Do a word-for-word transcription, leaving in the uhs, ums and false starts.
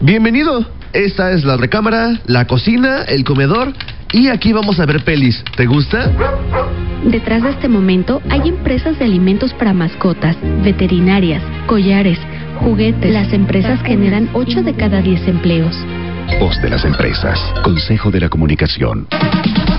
Bienvenido. Esta es la recámara, la cocina, el comedor y aquí vamos a ver pelis. ¿Te gusta? Detrás de este momento hay empresas de alimentos para mascotas, veterinarias, collares, juguetes. Las empresas generan ocho de cada diez empleos. Voz de las empresas. Consejo de la Comunicación.